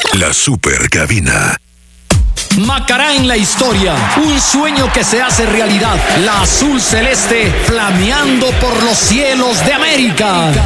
La super cabina. Macará en la historia, un sueño que se hace realidad. La azul celeste flameando por los cielos de América.